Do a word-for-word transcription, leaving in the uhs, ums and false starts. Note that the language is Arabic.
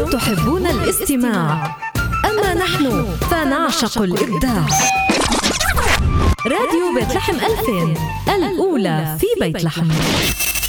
تحبون الاستماع، أما نحن فنعشق الإبداع. راديو بيت لحم ألفين، الأولى في بيت لحم.